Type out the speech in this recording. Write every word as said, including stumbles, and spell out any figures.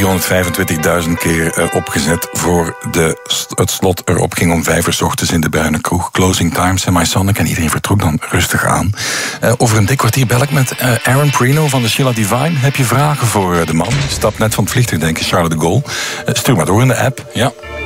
driehonderdvijfentwintigduizend keer uh, opgezet voor de, het slot erop ging om vijf uur 's ochtends in de Bruine Kroeg. Closing time, semi-sonic en iedereen vertrok dan rustig aan. Uh, over een dik kwartier bel ik met uh, Aaron Prino van de Sheila Divine. Heb je vragen voor uh, de man? Stap net van het vliegtuig, denk ik, Charles de Gaulle. Uh, stuur maar door in de app, ja.